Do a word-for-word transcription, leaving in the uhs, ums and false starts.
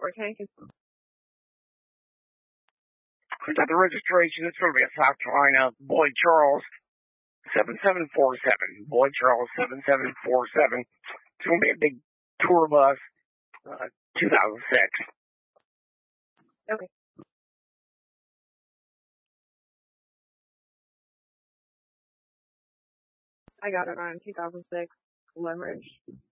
Okay. I got the registration. It's going to be a South Carolina Boyd Charles seven seven four seven. Boyd Charles seven seven four seven. It's going to be a big tour bus, uh, two thousand six. Okay. I got it on two thousand six leverage.